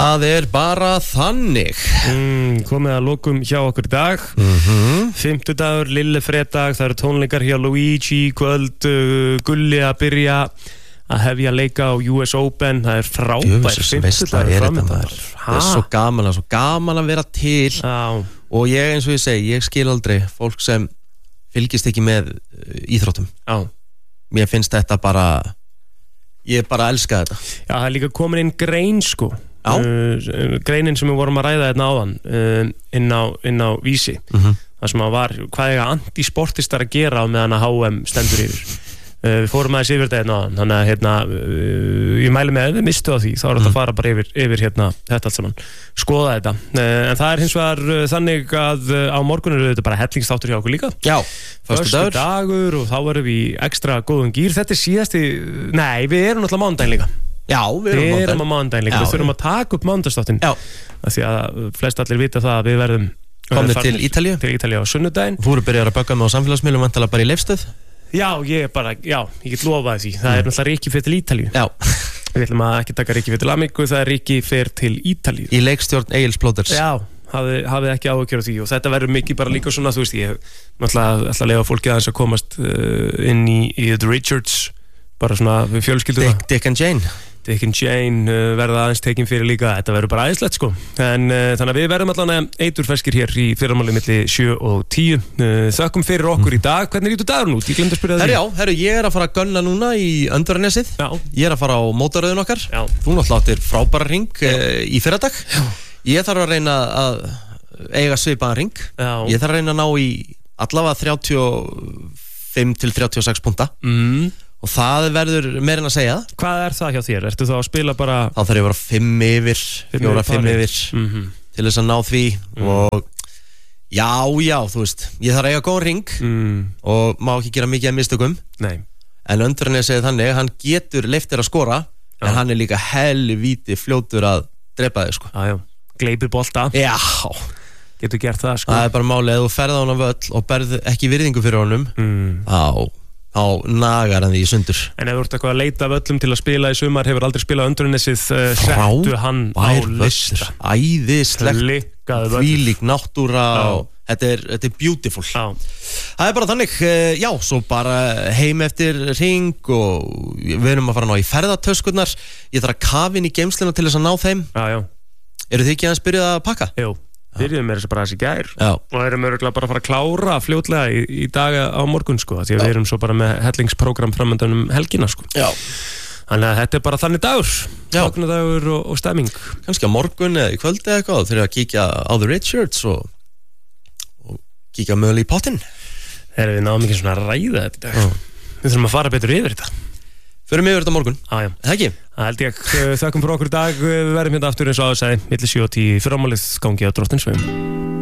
Það bara þannig. Komið að lokum hjá okkur í dag. Fimmtudagur, lillefredag, það eru tónleikar hjá Luigi, kvöld, Gulli að byrja að hefja leika á US Open. Það frábær fimmtudagur framöndan. Það svo gaman að vera til. Já. Og ég, eins og ég segi, ég skil aldrei fólk sem fylgist ekki með íþróttum. Já. Mér finnst þetta bara, ég bara elska þetta. Já, það líka komin inn grein sko. Greinin sem við vorum að ræða hérna áðan inn á Vísi. Það sem var, hvað antisportistar að gera á meðan að HM stendur yfir. Við fórum aðeins yfir þetta hérna áðan, þannig að ég mæli með ef við mistu á því, þá þetta að fara bara yfir hérna þetta allt saman, skoða þetta. En það hins vegar þannig að á morgun þetta bara hellingsþáttur hjá okkur líka. Já, föstudagur og þá verðum við í ekstra góðum gír. Þetta síðasti, nei, við erum náttúrulega mánudaginn líka. Já, við erum á mánudaginn líka. Við þurfum að taka upp mánudagsþáttinn. Já. Því að flest allir vita það að við verðum komnir til Ítalíu. Til Ítalíu á sunnudaginn. Þú voru byrjar að bögga með á samfélagsmiðlum vantilega bara í Leifsstöð. Já, ég get lofaði því. Það náttúrulega Rikki fer til Ítalíu. Já. Við ætlum að ekki taka Rikki fer til Ameríku, það Rikki fer til Ítalíu. Í leikstjórn Egils Plóters. Já, hafið ekki áhyggjur af því og þetta verður mikið bara líka svona, þú veist, ég náttúrulega ætla að leyfa fólki aðeins að komast inn í The Richards, bara svona við fjölskylduna. Dick and Jane verða aðeins tekin fyrir líka. Þetta verður bara æðislegt sko. En þannig að við verðum allan eiturferskir hér í fyrramáli milli 7 og 10. Þökkum fyrir okkur í dag. Hvernig lítur dagurinn út? Ég glemdi að spyrja það. Herru, ég að fara að gunna núna í Öndverðarnesið. Ég að fara á mótaröðun okkar. Já. Þú náttúrulega áttir frábæra hring í fyrradag. Ég þarf að reyna að eiga svipaðan hring. Ég þarf að reyna að ná í allavega 35 til 36 punta. Og það verður meira en að segja. Hvað það hjá þér? Ertu þá að spila bara... Þá þarf ég að vera 5 yfir, 4-5 yfir til þess að ná því og já, þú veist, ég þarf að eiga góðan hring og má ekki gera mikið af mistökum. Nei. En Öndverðarnes segir þannig, hann getur leyft þér að skora en hann líka helvíti fljótur að drepa þig sko. Já, gleipir bolta. Já. Getur gert það sko. Það bara málið, ef þú ferð á hann á völl og berð ekki virðingu fyrir honum, á nagar hann því í sundur. En ef þú ert eitthvað að leita af öllum til að spila í sumar, hefur aldrei spilað Öndverðarnesið, settu hann á lista. Æðislegt, þvílík náttúra og þetta er beautiful. Það bara þannig, svo bara heim eftir hring og við erum að fara ná í ferðatöskurnar. Ég þarf að kafa inn í geymsluna til þess að ná þeim. Eru þið ekki aðeins byrjuð að pakka? Jú. Byrjuðum með þessu bara þessi gær og erum örgulega bara að fara að klára fljótlega í dag á morgun sko, því að við erum svo bara með hellingsprógram framöndan helgina sko. Þannig að þetta er bara þannig dagur, fagnudagur og stemming. Kannski á morgun eða í kvöldi eitthvað þegar að kíkja á The Richards og kíkja mögulega í pottinn. Þegar við náðum ekki svona að ræða þetta í dag. Við þurfum að fara betur yfir þetta. Förum yfir þetta morgun. Já. Það ekki? Það held ég. Þakkum fyrir okkur í dag. Við verðum hérna aftur eins og aðeins milli 7 og 10 fyrramálið gangi á Drottins vegum.